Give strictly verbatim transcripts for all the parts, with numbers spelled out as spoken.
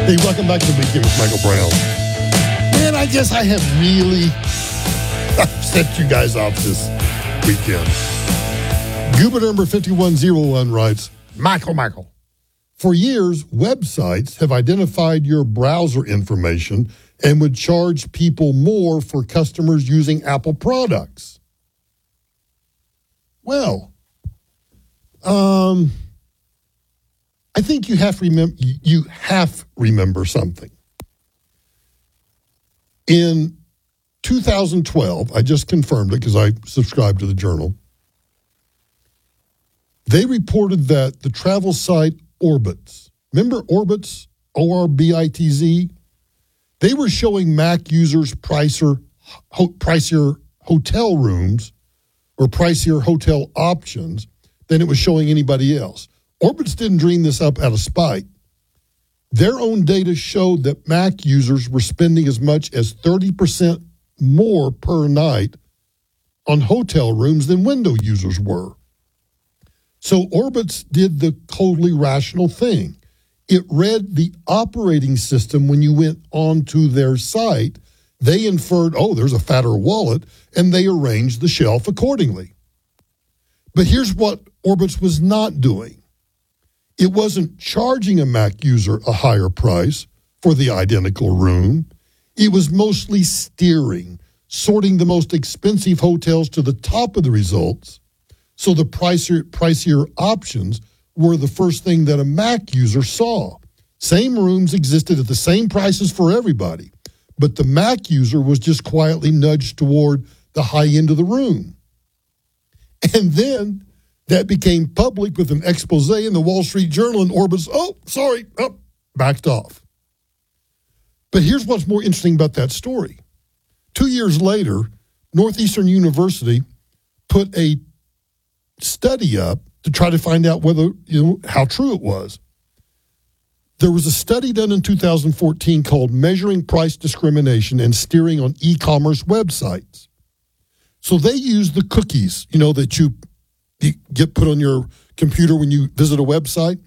Hey, welcome back to the Weekend with Michael Brown. Man, I guess I have really set you guys off this weekend. Goober number fifty-one oh one writes, Michael, Michael, for years, websites have identified your browser information and would charge people more for customers using Apple products. Well, um... I think you have to remember, you have remember something. In two thousand twelve, I just confirmed it because I subscribed to the Journal. They reported that the travel site Orbitz, remember Orbitz, O R B I T Z? They were showing Mac users pricier, ho, pricier hotel rooms or pricier hotel options than it was showing anybody else. Orbitz didn't dream this up out of spite. Their own data showed that Mac users were spending as much as thirty percent more per night on hotel rooms than Windows users were. So Orbitz did the totally rational thing. It read the operating system when you went onto their site. They inferred, oh, there's a fatter wallet, and they arranged the shelf accordingly. But here's what Orbitz was not doing. It wasn't charging a Mac user a higher price for the identical room. It was mostly steering, sorting the most expensive hotels to the top of the results, so the pricier, pricier options were the first thing that a Mac user saw. Same rooms existed at the same prices for everybody, but the Mac user was just quietly nudged toward the high end of the room. And then that became public with an expose in the Wall Street Journal, and Orbitz, oh, sorry, oh, backed off. But here's what's more interesting about that story. Two years later, Northeastern University put a study up to try to find out whether, you know, how true it was. There was a study done in two thousand fourteen called Measuring Price Discrimination and Steering on E-Commerce Websites. So they used the cookies, you know, that you You get put on your computer when you visit a website.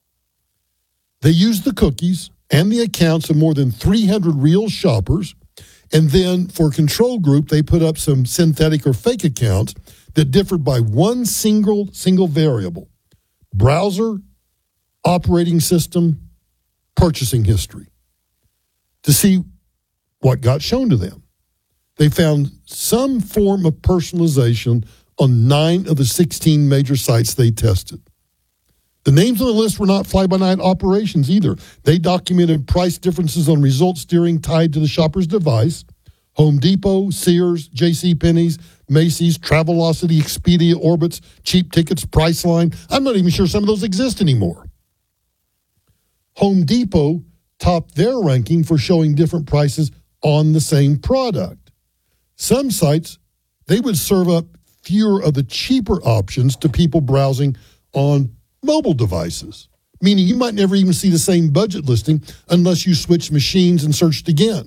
They used the cookies and the accounts of more than three hundred real shoppers. And then for a control group, they put up some synthetic or fake accounts that differed by one single, single variable: browser, operating system, purchasing history, to see what got shown to them. They found some form of personalization on nine of the sixteen major sites they tested. The names on the list were not fly-by-night operations either. They documented price differences on result steering tied to the shopper's device. Home Depot, Sears, JCPenney's, Macy's, Travelocity, Expedia, Orbitz, Cheap Tickets, Priceline. I'm not even sure some of those exist anymore. Home Depot topped their ranking for showing different prices on the same product. Some sites, they would serve up fewer of the cheaper options to people browsing on mobile devices, meaning you might never even see the same budget listing unless you switched machines and searched again.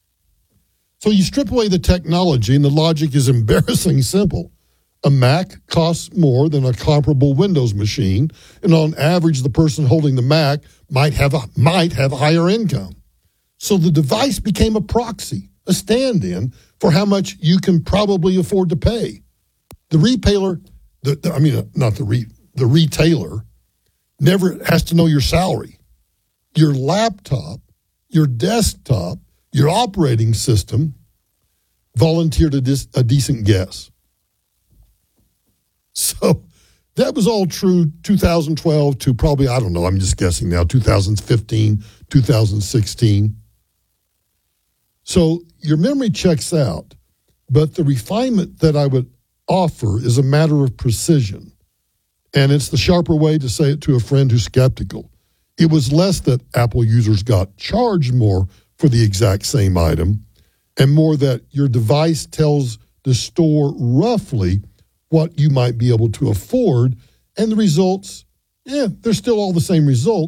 So you strip away the technology and the logic is embarrassingly simple. A Mac costs more than a comparable Windows machine, and on average, the person holding the Mac might have a, might have a higher income. So the device became a proxy, a stand-in for how much you can probably afford to pay. The retailer, the, the, I mean, not the re, the retailer, never has to know your salary. Your laptop, your desktop, your operating system volunteered a, dis, a decent guess. So that was all true two thousand twelve to probably, I don't know, I'm just guessing now, two thousand fifteen, two thousand sixteen. So your memory checks out, but the refinement that I would offer is a matter of precision. And it's the sharper way to say it to a friend who's skeptical. It was less that Apple users got charged more for the exact same item, and more that your device tells the store roughly what you might be able to afford, and the results, yeah, they're still all the same results.